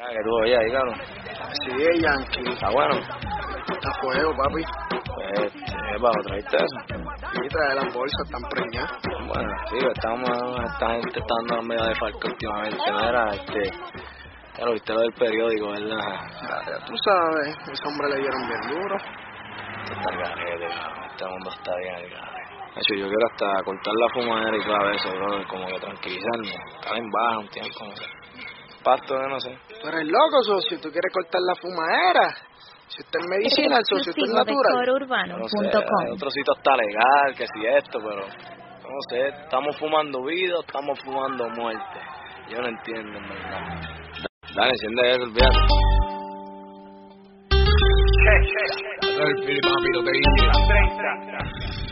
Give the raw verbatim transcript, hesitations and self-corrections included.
Ah, que tú oyes ahí, cabrón. Sí, es Yankee. Está bueno. Está fuego, papi. Pues, eh, bajo, ¿traíste eso? Y trae las bolsas, están preñadas. Bueno, sí, estamos, esta gente está dando medio de falco últimamente, ¿no? Era, este, ya lo viste lo del periódico, ¿verdad? Ya tú sabes, ese hombre le dieron bien duro. Está el garete, cabrón. Este mundo está bien el garete. De hecho, yo quiero hasta cortar la fumadera y todo eso, bro, como que tranquilizarme. Estar en baja un tiempo, no sé. Pasto, que no sé. Tú eres loco, socio, tú quieres cortar la fumadera. Si usted es medicinal, socio, esto es natural. No sé, el otro sitio está legal, que si esto, pero no sé, estamos fumando vida o estamos fumando muerte. Yo no entiendo, en verdad. Dale, enciende eso, olvídate. El Fili, papi, no te guíes.